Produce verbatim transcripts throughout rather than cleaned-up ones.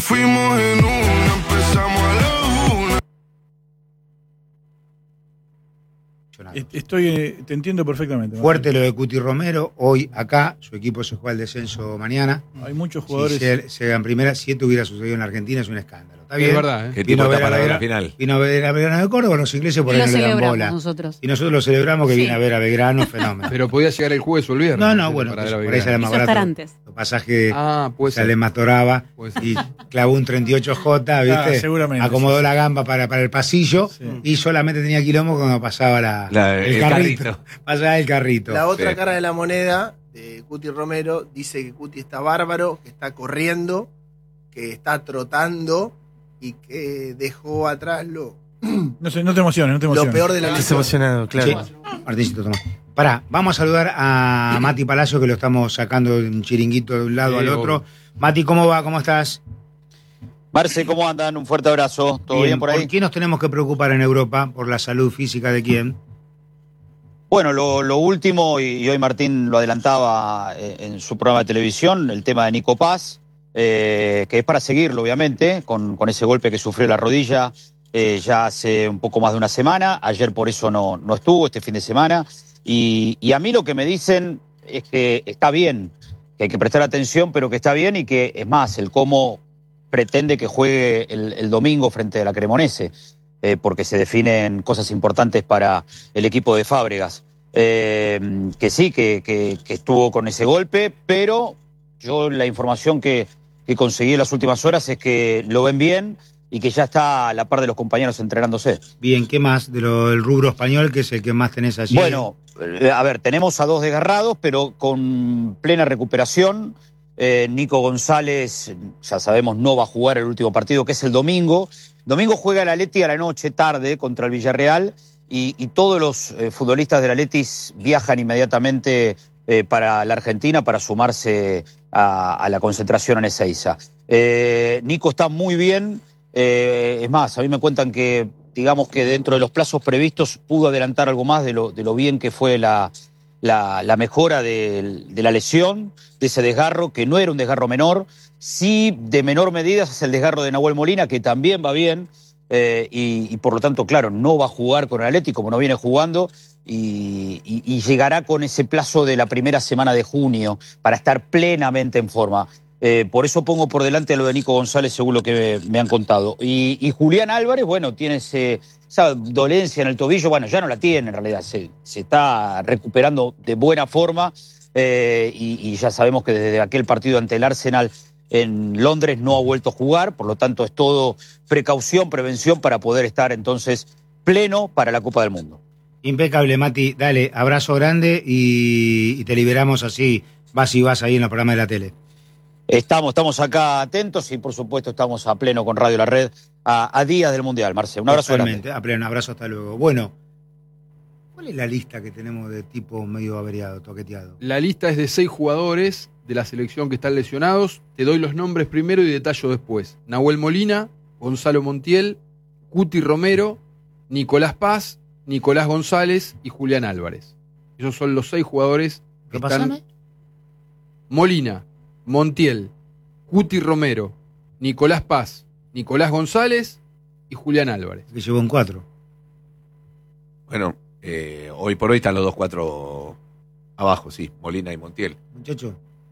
fuimos en una, empezamos a la una. Estoy, eh, te entiendo perfectamente. Fuerte lo de Cuti Romero, hoy acá, su equipo se juega al descenso mañana. Hay muchos jugadores. Si se, se en primera, si esto hubiera sucedido en la Argentina, es un escándalo. Está bien. Es verdad, ¿eh? ¿Qué tipo Vino está a ver para a ver la Belgrano, final? vino a ver a Belgrano de Córdoba, los ingleses por Y ahí lo no le dan celebramos bola. nosotros. Y nosotros lo celebramos que Sí. viene a ver a Belgrano, fenómeno. Pero podía llegar el jueves o el viernes. No, no, bueno, para pues, ver a por ahí sale Belgrano. más Hizo estar barato. antes. Los pasajes Ah, puede ser. sale más toraba Puede ser. y clavó un treinta y ocho J, ¿viste? Ah, seguramente, Acomodó sí. la gamba para, para el pasillo Sí. y solamente tenía quilombo cuando pasaba la, La- el, el carrito. carrito. Pasaba el carrito. La otra Sí. cara de la moneda de Cuti Romero dice que Cuti está bárbaro, que está corriendo, que está trotando y que dejó atrás lo, No sé, no te emociones, no te lo emociones. peor de la Estás lesión. emocionado, claro. Sí. Martincito, toma. Pará, vamos a saludar a Mati Palacio, que lo estamos sacando de un chiringuito de un lado Sí, al otro. obvio. Mati, ¿cómo va? ¿Cómo estás? Marce, ¿cómo andan? Un fuerte abrazo. ¿Todo bien, por ahí? ¿Por qué nos tenemos que preocupar en Europa? ¿Por la salud física de quién? Bueno, lo, lo último, y, y hoy Martín lo adelantaba eh, en su programa de televisión, el tema de Nico Paz, eh, que es para seguirlo, obviamente, con, con ese golpe que sufrió en la rodilla eh, ya hace un poco más de una semana. Ayer por eso no, no estuvo, este fin de semana. Y, y a mí lo que me dicen es que está bien, que hay que prestar atención, pero que está bien y que, es más, el cómo pretende que juegue el, el domingo frente a la Cremonese. Eh, porque se definen cosas importantes para el equipo de Fábregas. Eh, que sí, que, que, que estuvo con ese golpe, pero yo la información que, que conseguí en las últimas horas es que lo ven bien y que ya está a la par de los compañeros entrenándose. Bien, ¿qué más de lo del rubro español, que es el que más tenés allí? Bueno, eh, a ver, tenemos a dos desgarrados, pero con plena recuperación. Eh, Nico González, ya sabemos, no va a jugar el último partido, que es el domingo. Domingo juega el Atleti a la noche, tarde, contra el Villarreal, y, y todos los eh, futbolistas del Atleti viajan inmediatamente eh, para la Argentina para sumarse a, a la concentración en Ezeiza. Eh, Nico está muy bien, eh, es más, a mí me cuentan que, digamos que dentro de los plazos previstos pudo adelantar algo más de lo, de lo bien que fue la... La, la mejora de, de la lesión, de ese desgarro, que no era un desgarro menor. Sí, de menor medida es el desgarro de Nahuel Molina, que también va bien, eh, y, y por lo tanto, claro, no va a jugar con el Atlético, como no viene jugando, y, y, y llegará con ese plazo de la primera semana de junio para estar plenamente en forma. Eh, por eso pongo por delante lo de Nico González, según lo que me, me han contado. Y, y Julián Álvarez, bueno, tiene ese, esa dolencia en el tobillo, bueno, ya no la tiene en realidad, se, se está recuperando de buena forma, eh, y, y ya sabemos que desde aquel partido ante el Arsenal en Londres no ha vuelto a jugar, por lo tanto es todo precaución, prevención para poder estar entonces pleno para la Copa del Mundo. Impecable, Mati. Dale, abrazo grande y, y te liberamos así, vas y vas ahí en los programas de la tele. Estamos, estamos acá atentos y por supuesto estamos a pleno con Radio La Red a, a días del Mundial, Marce. Un abrazo Totalmente, grande. a pleno, abrazo, hasta luego. Bueno, ¿cuál es la lista que tenemos de tipo medio averiado, toqueteado? La lista es de seis jugadores de la selección que están lesionados. Te doy los nombres primero y detallo después. Nahuel Molina, Gonzalo Montiel, Cuti Romero, Nicolás Paz, Nicolás González y Julián Álvarez. Esos son los seis jugadores que están... Repasame. Molina, Montiel, Cuti Romero, Nicolás Paz, Nicolás González y Julián Álvarez. Que llevó un cuatro. Bueno, eh, hoy por hoy están los dos cuatro abajo, sí, Molina y Montiel. Muchachos,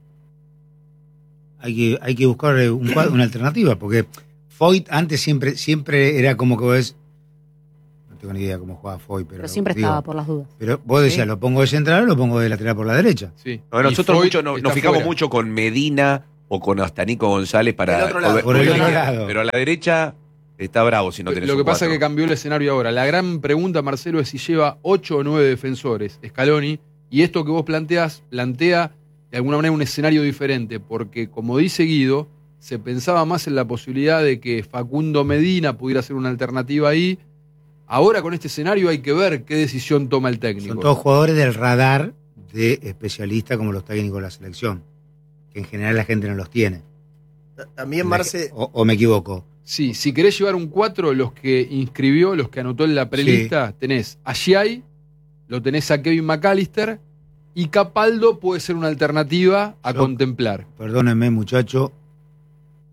hay que, hay que buscar un cuadro, una alternativa, porque Foyt antes siempre, siempre era como que vos... No tengo ni idea cómo jugaba Foyt, pero... Pero siempre digo, estaba por las dudas. Pero vos decías, Sí. ¿lo pongo de central o lo pongo de lateral por la derecha? Sí. No, nosotros Y mucho Foyt no- está nos fijamos fuera. mucho con Medina o con hasta Nico González para... Del otro lado. porque- Por el porque- otro lado. Pero a la derecha está bravo si no tenés Lo que un pasa es cuatro. que cambió el escenario ahora. La gran pregunta, Marcelo, es si lleva ocho o nueve defensores, Scaloni, y esto que vos planteás, plantea de alguna manera un escenario diferente, porque como dice Guido, se pensaba más en la posibilidad de que Facundo Medina pudiera ser una alternativa ahí. Ahora con este escenario hay que ver qué decisión toma el técnico. Son todos jugadores del radar de especialistas como los técnicos de la selección, que en general la gente no los tiene. También Marce, O, o me equivoco. Sí, si querés llevar un cuatro, los que inscribió, los que anotó en la prelista, tenés a Giai, lo tenés a Kevin McAllister, y Capaldo puede ser una alternativa a Yo- contemplar. Perdónenme, muchacho.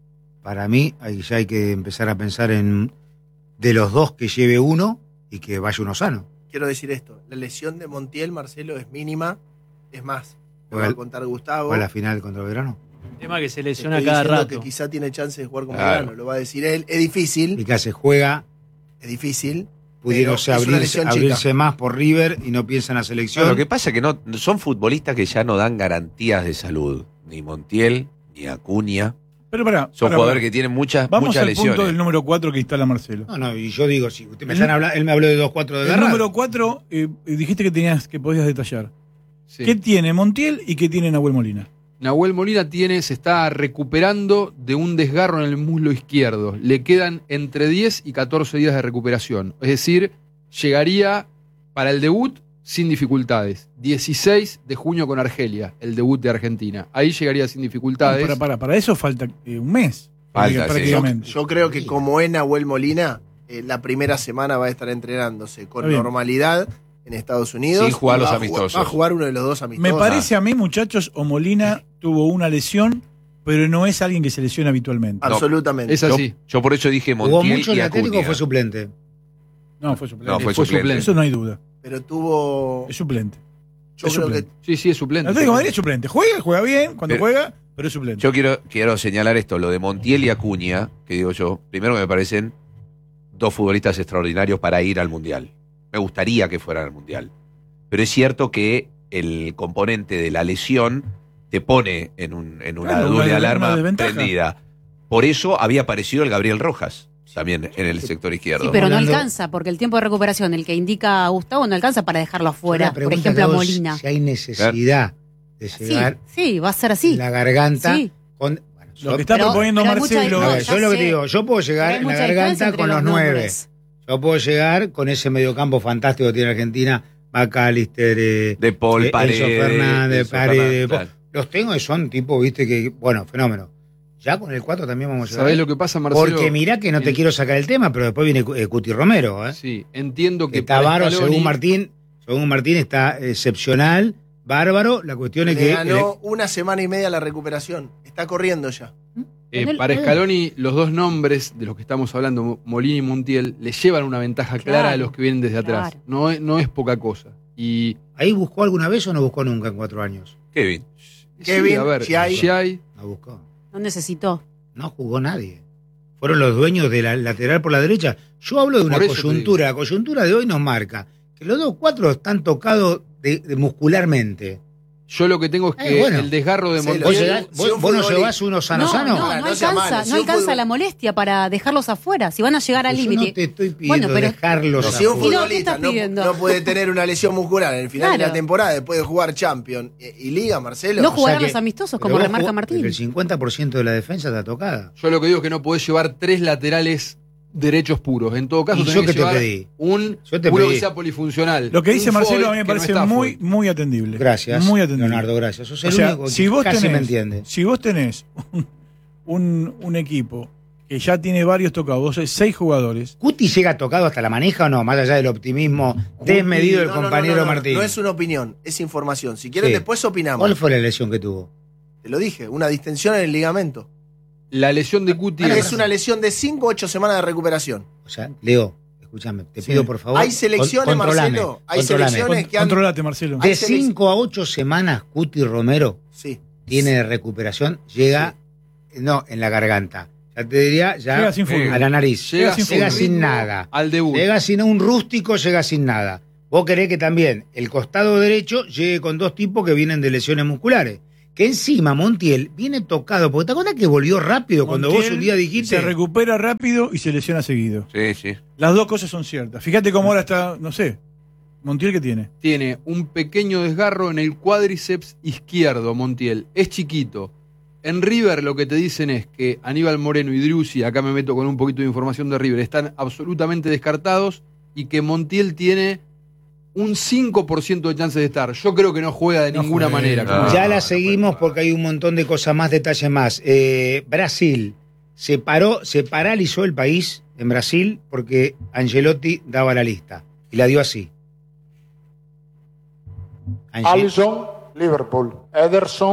para mí ahí ya hay que empezar a pensar en de los dos que lleve uno y que vaya uno sano. Quiero decir esto, la lesión de Montiel, Marcelo, es mínima, es más, lo Juega va a el- contar Gustavo. ¿O a la final contra Belgrano? El tema que se Estoy lesiona cada diciendo rato. que quizá tiene chance de jugar con Claro. Belgrano, lo va a decir él, es Y difícil, que se juega, es difícil. pudiéndose Pero es una abrirse, lesión chica. abrirse más por River y no piensa en la No, selección. lo que pasa es que no son futbolistas que ya no dan garantías de salud. Ni Montiel, ni Acuña. Pero pará. Son pará, jugadores pará. que tienen muchas, Vamos muchas al lesiones. punto del número cuatro que instala Marcelo. No, no, y yo digo, si usted me El- están hablando, él me habló de dos cuatro de El Garrado. número cuatro, eh, dijiste que tenías que podías detallar. Sí. ¿Qué tiene Montiel y qué tiene Nahuel Molina? Nahuel Molina tiene, se está recuperando de un desgarro en el muslo izquierdo. Le quedan entre diez y catorce días de recuperación. Es decir, llegaría para el debut sin dificultades. dieciséis de junio con Argelia, el debut de Argentina. Ahí llegaría sin dificultades. para, para, para eso falta eh, un mes. Falta, sí. prácticamente. Yo creo que como es Nahuel Molina, eh, la primera semana va a estar entrenándose con Está bien. normalidad en Estados Unidos. Sin jugar y los va a jugar- amistosos. Va a jugar uno de los dos Me amistosos. parece a mí, muchachos, o Molina tuvo una lesión, pero no es alguien que se lesiona habitualmente. Absolutamente. Es Yo, así. yo por eso dije Jugó Montiel mucho y en Atlético, Acuña. fue suplente. No, fue suplente. No, fue, Fue suplente. suplente. Eso no hay duda. Pero tuvo. Es suplente. Yo es creo suplente. que. Sí, sí, es suplente. Atlético de Madrid es suplente. Juega, juega bien cuando Pero- juega, pero es suplente. Yo quiero, quiero señalar esto, lo de Montiel y Acuña, que digo yo, primero que me parecen dos futbolistas extraordinarios para ir al Mundial. Me gustaría que fueran al Mundial. Pero es cierto que el componente de la lesión te pone en, un, en una Claro, doble una- alarma una desventaja. prendida. Por eso había aparecido el Gabriel Rojas también en el sector izquierdo. Sí, pero no Hablando- alcanza, porque el tiempo de recuperación, el que indica a Gustavo, no alcanza para dejarlo afuera. La Por pregunta ejemplo, a que hago es Molina. Si hay necesidad de Sí, llegar sí, va a ser así. en la garganta Sí. con. Bueno, Lo yo, que está Pero- proponiendo pero hay mucha Marcelo. a ver, diferencia. yo lo que sé. te digo, yo puedo llegar Hay en la mucha diferencia garganta entre con los los nueve. nombres. Yo puedo llegar con ese mediocampo fantástico que tiene Argentina, McAllister, eh, De Paul, eh, Paredes. Enzo Fernández, Enzo Paredes, Fernández, Paul. claro. Los tengo y son tipo, viste, que, bueno, fenómeno. Ya con el cuatro también vamos a llegar. ¿Sabés lo que pasa, Marcelo? Porque mirá que no te El- quiero sacar el tema, pero después viene eh, Cuti Romero, ¿eh? Sí, entiendo Que que está para bárbaro, Scaloni- según Martín, según Martín está excepcional, bárbaro. La cuestión es Le que ganó una semana y media la recuperación. Está corriendo ya. Eh, Con él- para él- Scaloni, los dos nombres de los que estamos hablando, Mo- Molina y Montiel, le llevan una ventaja clara Claro, a los que vienen desde atrás. claro. No, es- no es poca cosa. Y ahí buscó alguna vez o no buscó nunca en cuatro años. Kevin. Kevin, sí, a ver, Giai. Giai, No buscó. No necesitó. No jugó nadie. Fueron los dueños de la lateral por la derecha. Yo hablo de una Por eso te coyuntura. La coyuntura de hoy nos marca que los dos cuatro están tocados de, de muscularmente. yo lo que tengo es Eh, que bueno. el desgarro de Sí, Montiel. ¿Vos, Si llegás- un vos- vos no futbolista- llevás uno sano no, sano? no, Ah, no no sea alcanza, malo. Si no un alcanza fútbol- la molestia para dejarlos afuera. Si van a llegar al Yo límite. no te estoy pidiendo Bueno, pero- dejarlos Si un ¿Y no, afuera. qué futbolista estás no, pidiendo? no puede tener una lesión muscular en el final de Claro. la temporada después de jugar Champions y, y Liga, Marcelo. No O sea jugarán que- los amistosos, pero como vos remarca jugó- Martín. pero el cincuenta por ciento de la defensa está tocada. Yo lo que digo es que no podés llevar tres laterales derechos puros. En todo caso, ¿Y tenés yo que qué te llevar pedí? un Yo te uno pedí. que sea polifuncional. Lo que dice Un Marcelo Foyt a mí me que no parece está muy, Foyt. muy atendible. Gracias, Muy atendible. Leonardo, gracias. Sos el O sea, único si que vos casi tenés, me entiende. si vos tenés un, un, un equipo que ya tiene varios tocados, vos sos seis jugadores, ¿Cuti llega tocado hasta la manija o no? Más allá del optimismo desmedido del No, no, no, compañero no, no, Martín. No es una opinión, es información. Si quieren, Sí. después opinamos. ¿Cuál fue la lesión que tuvo? Te lo dije, una distensión en el ligamento. La lesión de Cuti Ahora, Es una lesión de cinco o ocho semanas de recuperación. O sea, Leo, escúchame, te Sí. pido por favor. Hay selecciones, con- controlame, Marcelo. Hay controlame. selecciones con- que han. controlate, Marcelo. Hay De selec- cinco a ocho semanas, Cuti Romero Sí. tiene de recuperación, llega, no, en la garganta. Ya te diría, ya Llega sin fútbol. a la nariz. Llega Llega, sin sin, ritmo nada. al debut. Llega sin un rústico, llega sin nada. Vos querés que también el costado derecho llegue con dos tipos que vienen de lesiones musculares. Que encima Montiel viene tocado, porque te acuerdas que volvió rápido cuando vos Montiel un día dijiste. se recupera rápido y se lesiona seguido. Sí, sí. Las dos cosas son ciertas. Fíjate cómo ahora está, no sé, Montiel que tiene. Tiene un pequeño desgarro en el cuádriceps izquierdo, Montiel. Es chiquito. En River lo que te dicen es que Aníbal Moreno y Driussi, acá me meto con un poquito de información de River, están absolutamente descartados y que Montiel tiene un cinco por ciento de chances de estar. Yo creo que no juega de No ninguna juega. manera. No. Ya la seguimos porque hay un montón de cosas más, detalles más. Eh, Brasil, se paró, se paralizó el país en Brasil porque Angelotti daba la lista y la dio así. Ange- Alisson, Liverpool. Ederson,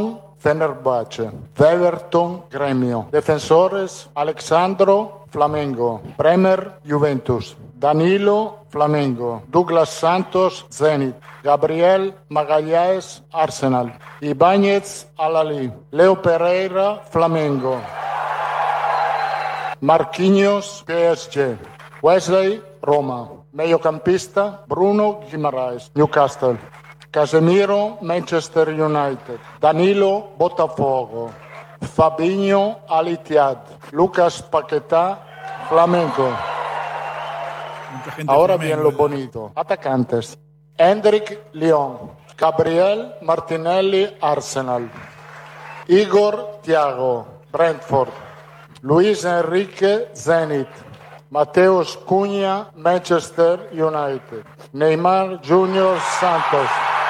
Fenerbahce. Everton, Gremio. Defensores, Alexandro, Flamengo. Bremer, Juventus. Danilo, Flamengo. Douglas Santos, Zenit. Gabriel Magallanes, Arsenal. Ibáñez, Al-Ahly. Leo Pereira, Flamengo. Marquinhos, P S G. Wesley, Roma. Mediocampista, Bruno Guimaraes, Newcastle. Casemiro, Manchester United. Danilo, Botafogo. Fabinho, Al-Ittihad. Lucas Paquetá, Flamengo. Ahora bien lo bonito. Atacantes. Hendrik, Lyon. Gabriel Martinelli, Arsenal. Igor Thiago, Brentford. Luis Enrique, Zenit. Mateus Cunha, Manchester United. Neymar Junior, Santos.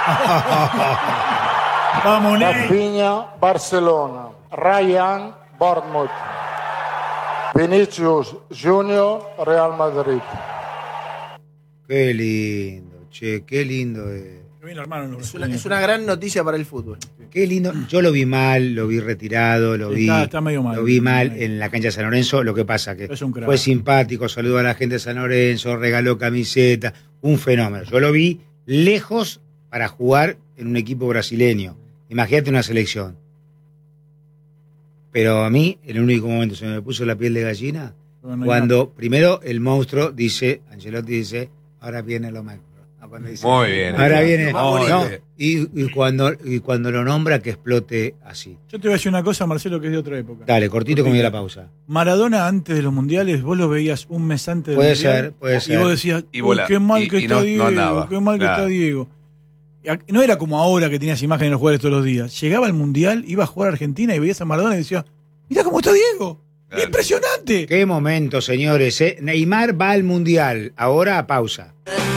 Vamos, Ney. Rafinha, Barcelona. Ryan, Bournemouth. Vinicius Junior, Real Madrid. Qué lindo, che, qué lindo es. Qué bien armaron los Es una, brasileños. es una gran noticia para el fútbol. Qué lindo. Yo lo vi mal, lo vi retirado, lo vi, Está- está medio mal. lo vi mal en la cancha de San Lorenzo. Lo que pasa que Es un crack. fue simpático, saludó a la gente de San Lorenzo, regaló camiseta, un fenómeno. Yo lo vi lejos para jugar en un equipo brasileño. Imagínate una selección. Pero a mí, en el único momento se me puso la piel de gallina, Bueno, cuando primero el monstruo dice, Ancelotti dice, ahora viene lo mejor. No, cuando dice, Muy bien. Ahora viene, Más no, bonito. no, y, y cuando, y cuando lo nombra que explote así. Yo te voy a decir una cosa, Marcelo, que es de otra época. Dale, cortito como la pausa. Maradona antes de los mundiales, vos lo veías un mes antes del Puede mundial. ser, puede Y ser. vos decías, Y "Uy, vola- qué mal y- que y está no- no Diego, andaba. qué mal que Claro. está Diego. Y ac- no era como ahora que tenías imágenes de los jugadores todos los días. Llegaba al mundial, iba a jugar a Argentina y veías a Maradona y decías, mirá cómo está Diego. Claro. ¡Impresionante! Qué momento, señores. ¿eh? Neymar va al Mundial. Ahora a pausa.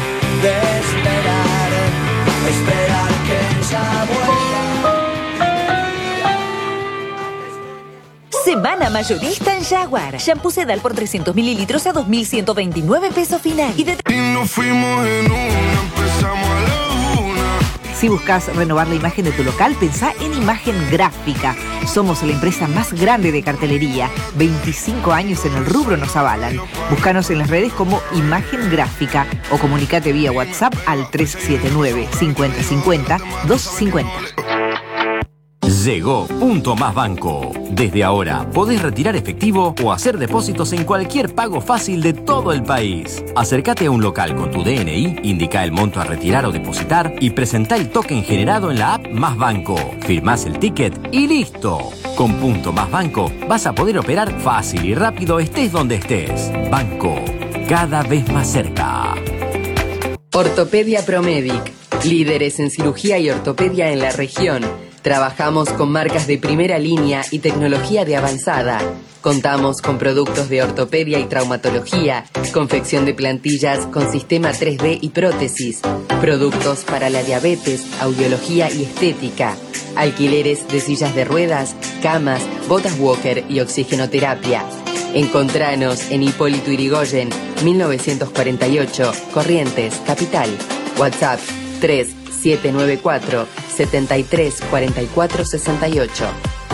Semana mayorista en Jaguar. Shampoo Sedal por trescientos mililitros a dos mil ciento veintinueve pesos final. Y de Y nos fuimos en una, empezamos a la una. Si buscas renovar la imagen de tu local, pensá en Imagen Gráfica. Somos la empresa más grande de cartelería. veinticinco años en el rubro nos avalan. Búscanos en las redes como Imagen Gráfica o comunicate vía WhatsApp al tres siete nueve, cincuenta cincuenta, doscientos cincuenta. Llegó Punto Más Banco. Desde ahora podés retirar efectivo o hacer depósitos en cualquier pago fácil de todo el país. Acércate a un local con tu D N I, indica el monto a retirar o depositar y presentá el token generado en la app Más Banco. Firmás el ticket y listo. Con Punto Más Banco vas a poder operar fácil y rápido estés donde estés. Banco, cada vez más cerca. Ortopedia Promedic, líderes en cirugía y ortopedia en la región. Trabajamos con marcas de primera línea y tecnología de avanzada. Contamos con productos de ortopedia y traumatología, confección de plantillas con sistema tres D y prótesis, productos para la diabetes, audiología y estética, alquileres de sillas de ruedas, camas, botas walker y oxigenoterapia. Encontranos en Hipólito Yrigoyen, mil novecientos cuarenta y ocho, Corrientes, Capital. WhatsApp tres siete nueve cuatro, setenta y tres, cuarenta y cuatro, sesenta y ocho.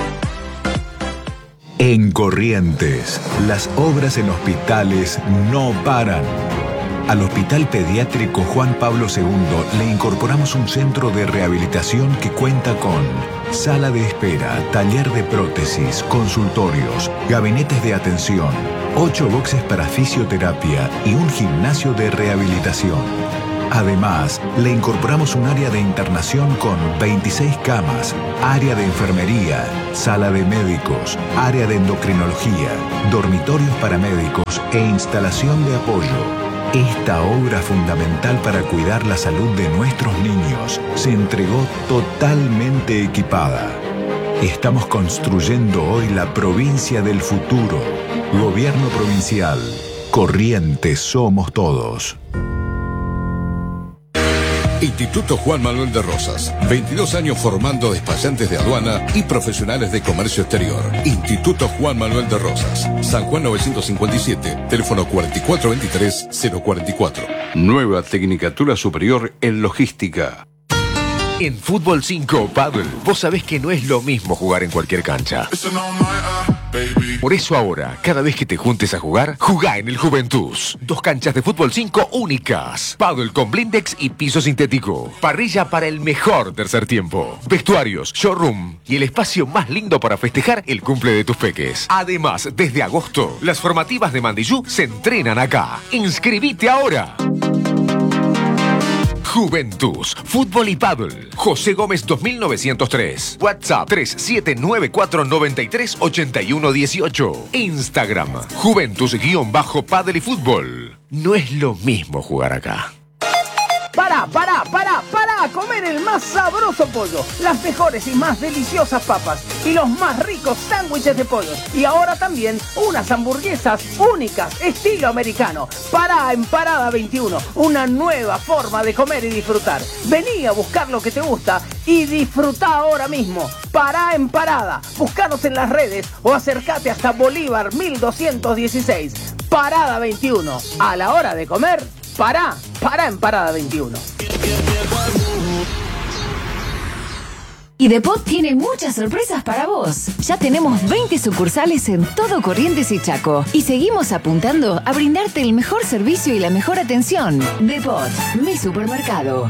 En Corrientes, las obras en hospitales no paran. Al Hospital Pediátrico Juan Pablo segundo le incorporamos un centro de rehabilitación que cuenta con sala de espera, taller de prótesis, consultorios, gabinetes de atención, ocho boxes para fisioterapia y un gimnasio de rehabilitación. Además, le incorporamos un área de internación con veintiséis camas, área de enfermería, sala de médicos, área de endocrinología, dormitorios para médicos e instalación de apoyo. Esta obra fundamental para cuidar la salud de nuestros niños se entregó totalmente equipada. Estamos construyendo hoy la provincia del futuro. Gobierno provincial. Corrientes somos todos. Instituto Juan Manuel de Rosas. veintidós años formando despachantes de aduana y profesionales de comercio exterior. Instituto Juan Manuel de Rosas. San Juan novecientos cincuenta y siete. Teléfono cuatro cuatro veintitrés, cero cuarenta y cuatro. Nueva Tecnicatura Superior en Logística. En Fútbol cinco Paddle, vos sabés que no es lo mismo jugar en cualquier cancha. Por eso ahora, cada vez que te juntes a jugar, jugá en el Juventus. Dos canchas de Fútbol cinco únicas. Paddle con blindex y piso sintético. Parrilla para el mejor tercer tiempo. Vestuarios, showroom y el espacio más lindo para festejar el cumple de tus peques. Además, desde agosto, las formativas de Mandillú se entrenan acá. ¡Inscribite ahora! Juventus, Fútbol y Paddle. José Gómez dos mil novecientos tres. WhatsApp tres siete nueve cuatro nueve tres ocho uno uno ocho. Instagram, Juventus-Paddle y Fútbol. No es lo mismo jugar acá. Para, para, para, para comer el más sabroso pollo, las mejores y más deliciosas papas y los más ricos sándwiches de pollo. Y ahora también unas hamburguesas únicas, estilo americano. Para en Parada veintiuno, una nueva forma de comer y disfrutar. Vení a buscar lo que te gusta y disfruta ahora mismo. Pará en Parada, búscanos en las redes o acércate hasta Bolívar mil doscientos dieciséis. Parada veintiuno, a la hora de comer, pará, pará en Parada veintiuno. Y Depot tiene muchas sorpresas para vos. Ya tenemos veinte sucursales en todo Corrientes y Chaco. Y seguimos apuntando a brindarte el mejor servicio y la mejor atención. Depot, mi supermercado.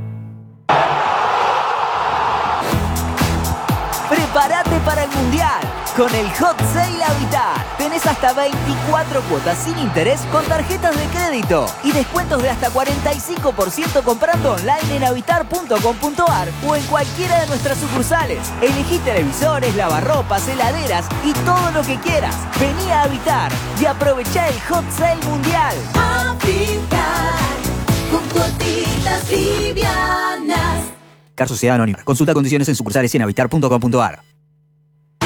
Prepárate para el Mundial con el Hot Sale Habitat. Tenés hasta veinticuatro cuotas sin interés con tarjetas de crédito y descuentos de hasta cuarenta y cinco por ciento comprando online en habitar punto com punto ar o en cualquiera de nuestras sucursales. Elegí televisores, lavarropas, heladeras y todo lo que quieras. Vení a Habitar y aprovechá el Hot Sale Mundial. Habitar con cuotitas livianas. Car Sociedad Anónima. Consulta condiciones en sucursales y en habitar punto com punto ar.